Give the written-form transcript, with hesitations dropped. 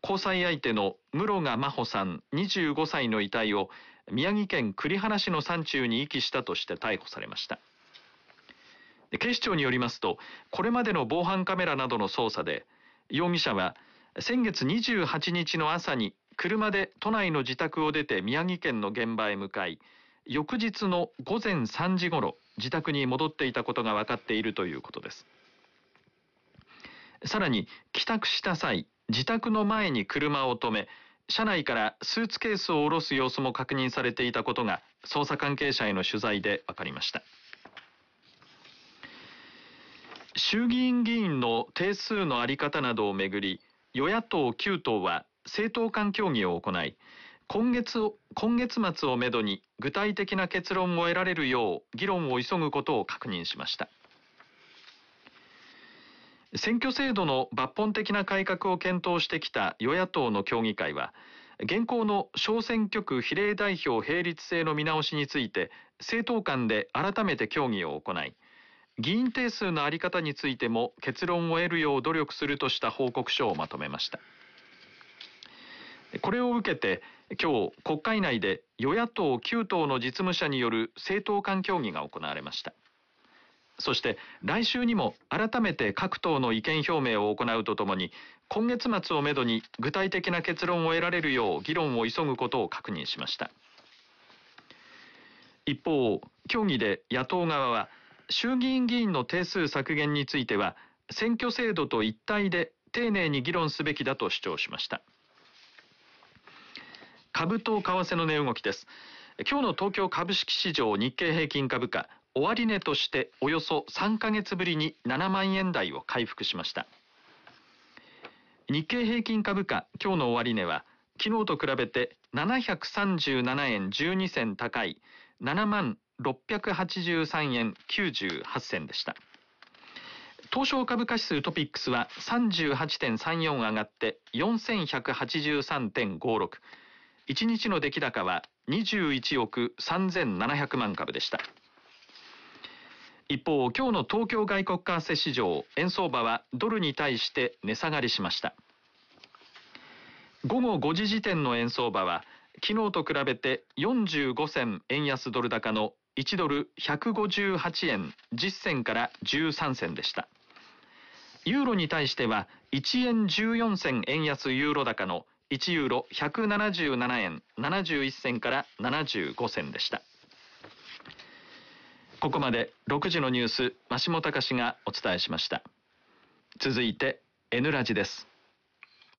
交際相手の室賀真帆さん25歳の遺体を宮城県栗原市の山中に遺棄したとして逮捕されました。警視庁によりますと、これまでの防犯カメラなどの捜査で、容疑者は先月28日の朝に車で都内の自宅を出て宮城県の現場へ向かい、翌日の午前3時ごろ自宅に戻っていたことが分かっているということです。さらに帰宅した際、自宅の前に車を止め、車内からスーツケースを下ろす様子も確認されていたことが捜査関係者への取材で分かりました。衆議院議員の定数の在り方などをめぐり、与野党9党は政党間協議を行い、今月末をめどに具体的な結論を得られるよう議論を急ぐことを確認しました。選挙制度の抜本的な改革を検討してきた与野党の協議会は、現行の小選挙区比例代表並立制の見直しについて政党間で改めて協議を行い、議員定数の在り方についても結論を得るよう努力するとした報告書をまとめました。これを受けて今日国会内で与野党9党の実務者による政党間協議が行われました。そして来週にも改めて各党の意見表明を行うとともに、今月末をめどに具体的な結論を得られるよう議論を急ぐことを確認しました。一方、協議で野党側は、衆議院議員の定数削減については選挙制度と一体で丁寧に議論すべきだと主張しました。株と為替の値動きです。今日の東京株式市場日経平均株価、終値としておよそ3ヶ月ぶりに7万円台を回復しました。日経平均株価、今日の終値は昨日と比べて737円12銭高い7万683円98銭でした。東証株価指数トピックスは 38.34 上がって4183.56、1日の出来高は21億3700万株でした。一方、今日の東京外国為替市場、円相場はドルに対して値下がりしました。午後5時時点の円相場は昨日と比べて45銭円安ドル高の1ドル158円10銭から13銭でした。ユーロに対しては1円14銭円安ユーロ高の1ユーロ177円71銭から75銭でした。ここまで6時のニュース、増本隆がお伝えしました。続いて N ラジです。